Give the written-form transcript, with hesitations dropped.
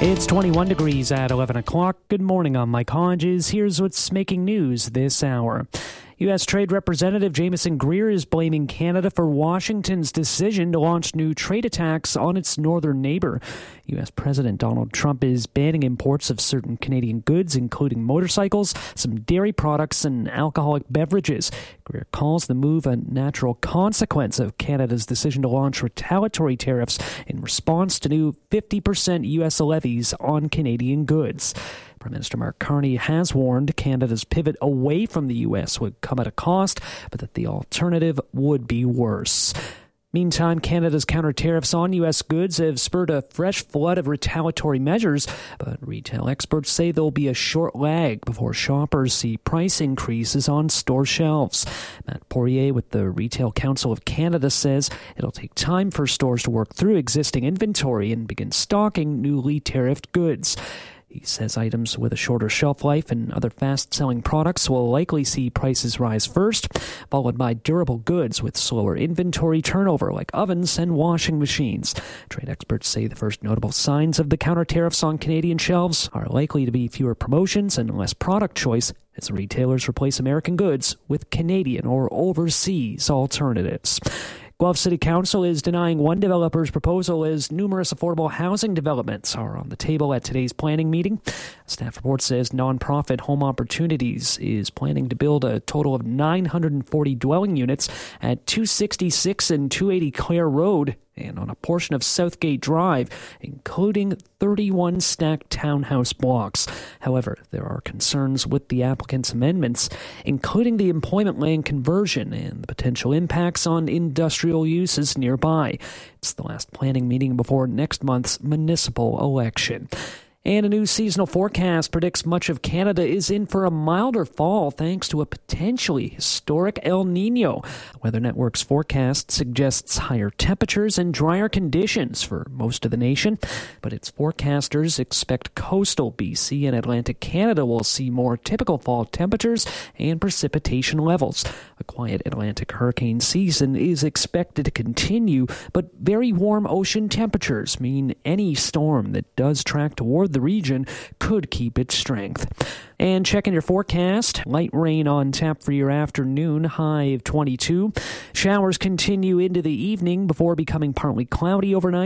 It's 21 degrees at 11 o'clock. Good morning, I'm Mike Hodges. Here's what's making news this hour. U.S. Trade Representative Jameson Greer is blaming Canada for Washington's decision to launch new trade attacks on its northern neighbor. U.S. President Donald Trump is banning imports of certain Canadian goods, including motorcycles, some dairy products, and alcoholic beverages. Greer calls the move a natural consequence of Canada's decision to launch retaliatory tariffs in response to new 50% U.S. levies on Canadian goods. Prime Minister Mark Carney has warned Canada's pivot away from the U.S. would come at a cost, but that the alternative would be worse. Meantime, Canada's counter-tariffs on U.S. goods have spurred a fresh flood of retaliatory measures, but retail experts say there'll be a short lag before shoppers see price increases on store shelves. Matt Poirier with the Retail Council of Canada says it'll take time for stores to work through existing inventory and begin stocking newly tariffed goods. He says items with a shorter shelf life and other fast-selling products will likely see prices rise first, followed by durable goods with slower inventory turnover like ovens and washing machines. Trade experts say the first notable signs of the counter-tariffs on Canadian shelves are likely to be fewer promotions and less product choice as retailers replace American goods with Canadian or overseas alternatives. Guelph City Council is denying one developer's proposal as numerous affordable housing developments are on the table at today's planning meeting. A staff report says nonprofit Home Opportunities is planning to build a total of 940 dwelling units at 266 and 280 Clare Road and on a portion of Southgate Drive, including 31 stacked townhouse blocks. However, there are concerns with the applicant's amendments, including the employment land conversion and the potential impacts on industrial uses nearby. It's the last planning meeting before next month's municipal election. And a new seasonal forecast predicts much of Canada is in for a milder fall thanks to a potentially historic El Niño. Weather Network's forecast suggests higher temperatures and drier conditions for most of the nation, but its forecasters expect coastal BC and Atlantic Canada will see more typical fall temperatures and precipitation levels. A quiet Atlantic hurricane season is expected to continue, but very warm ocean temperatures mean any storm that does track toward the region could keep its strength. And checking your forecast, light rain on tap for your afternoon, high of 22. Showers continue into the evening before becoming partly cloudy overnight.